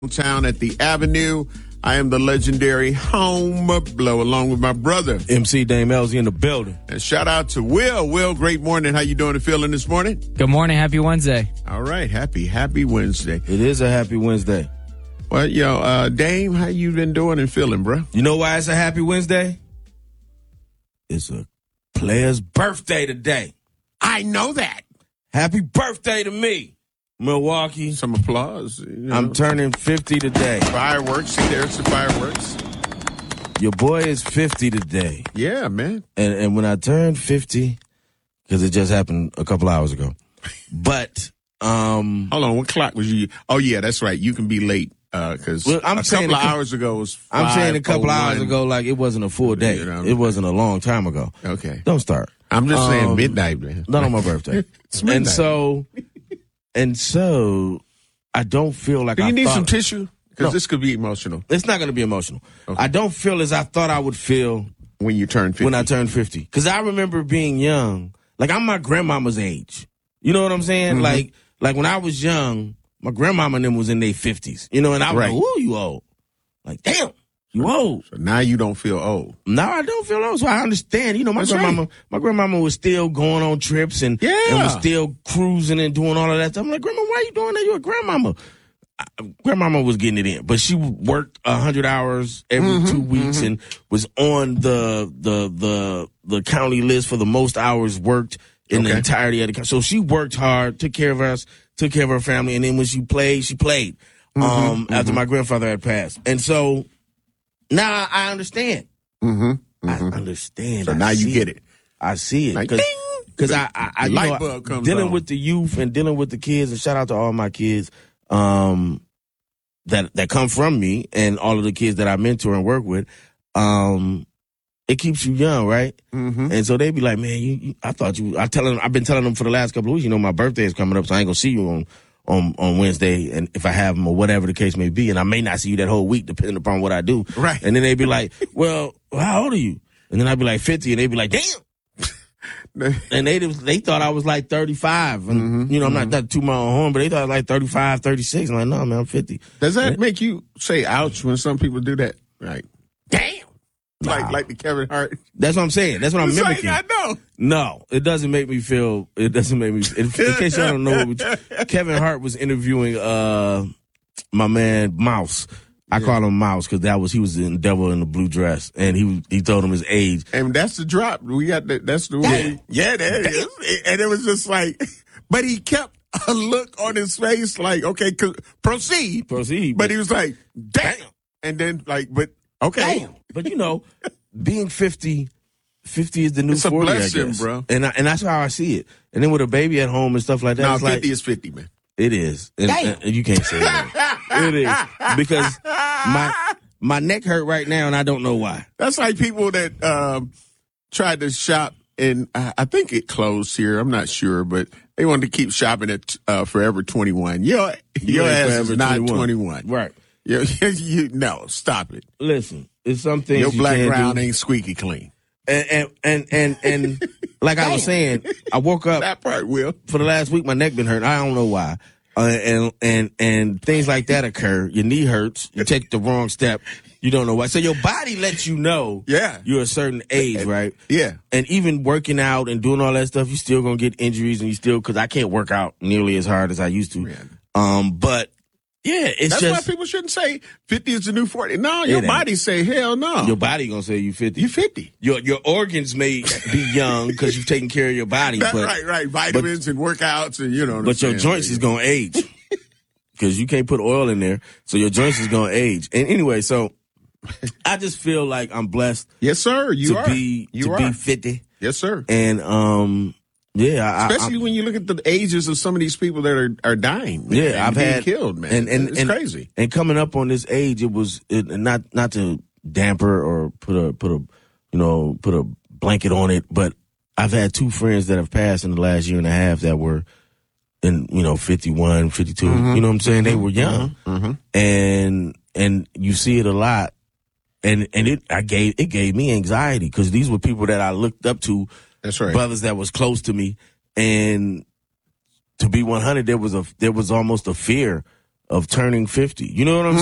Town at the Avenue. I am the legendary Home Blow, along with my brother MC Dame Elzy in the building. And shout out to Will. Will, great morning. How you doing and feeling this morning? Good morning. Happy Wednesday. All right. Happy Wednesday. It is a happy Wednesday. Well, Dame, how you been doing and feeling, bro? You know why it's a happy Wednesday? It's a player's birthday today. I know that. Happy birthday to me, Milwaukee. Some applause. I'm turning 50 today. Fireworks. See, there's the fireworks. Your boy is 50 today. Yeah, man. And when I turned 50, because it just happened a couple hours ago. But hold on, what clock was you? Oh yeah, that's right. You can be late because a couple of hours ago was. I'm saying a couple of hours ago, like it wasn't a full day. It wasn't a long time ago. Okay, don't start. I'm just saying midnight, man. Not on my birthday. It's midnight. And so I don't feel like Do you need some tissue? Because this could be emotional. It's not going to be emotional. Okay. I don't feel as I thought I would feel when you turn 50. When I turned 50. Because I remember being young. Like, I'm my grandmama's age. You know what I'm saying? Mm-hmm. Like when I was young, my grandmama and them was in their 50s. You know, and I was like, ooh, you old. Like, damn, you old. So now you don't feel old. No, I don't feel old. So I understand. You know, my grandmama was still going on trips and was still cruising and doing all of that stuff. I'm like, Grandma, why are you doing that? You're a grandmama. Grandmama was getting it in, but she worked 100 hours every 2 weeks and was on the county list for the most hours worked in the entirety of the county. So she worked hard, took care of us, took care of her family, and then when she played after my grandfather had passed. And so now I understand. I understand. So now you get it. I see it. Like, because I light bulb comes dealing on. with the youth and dealing with the kids, and shout out to all my kids that come from me and all of the kids that I mentor and work with. It keeps you young, right? And so they be like, man, I've been telling them for the last couple of weeks, you know, my birthday is coming up, so I ain't gonna see you on Wednesday, and if I have them or whatever the case may be, and I may not see you that whole week depending upon what I do. Right. And then they be like, well, how old are you? And then I'd be like 50, and they'd be like, damn. And they thought I was like 35. And, you know, I'm not too my own horn, but they thought I was like 35, 36. I'm like, no, man, I'm 50. Does that make you say ouch when some people do that? Like, damn. Like the Kevin Hart. That's what I'm saying. That's what I'm mimicking. I know. No, it doesn't make me feel. It doesn't make me. In case y'all don't know, Kevin Hart was interviewing my man Mouse. I call him Mouse because he was in Devil in the Blue Dress, and he told him his age. And that's the drop. We got that's the way. Yeah, there it is. And it was just like, but he kept a look on his face like, okay, proceed. But he was like, damn. And then but okay. Damn. But you know, being 50 is the new it's 40, a blessing, I guess. Bro. And that's how I see it. And then with a baby at home and stuff like that. No, it's 50 is 50, man. It is. And you can't say that. It is. Because my neck hurt right now, and I don't know why. That's like people that tried to shop, and I think it closed here. I'm not sure, but they wanted to keep shopping at Forever 21. Your ass is not 21. Right. No, stop it. Listen, it's some things your you black can't ground do. Ain't squeaky clean. And like I was saying, I woke up that part, Will. For the last week, my neck been hurting. I don't know why. And things like that occur. Your knee hurts. You take the wrong step. You don't know why. So your body lets you know you're a certain age, right? Yeah. And even working out and doing all that stuff, you still gonna get injuries, and because I can't work out nearly as hard as I used to. But yeah, that's why people shouldn't say 50 is the new 40. No, your body say hell no. Your body gonna say you 50. You 50. Your organs may be young because you've taken care of your body. That's right. Vitamins and workouts and you know. But your joints is gonna age because you can't put oil in there, so your joints is gonna age. And anyway, so I just feel like I'm blessed. Yes, sir. To be 50. Yes, sir. And especially when you look at the ages of some of these people that are dying. Man, yeah, I've had killed, man. And it's crazy. And coming up on this age, it was not to damper or put a blanket on it, but I've had two friends that have passed in the last year and a half that were in 51, 52. You know what I'm saying? They were young, and you see it a lot, and it gave me anxiety because these were people that I looked up to. That's right. Brothers that was close to me, and to be 100, there was almost a fear of turning 50. You know what I'm saying?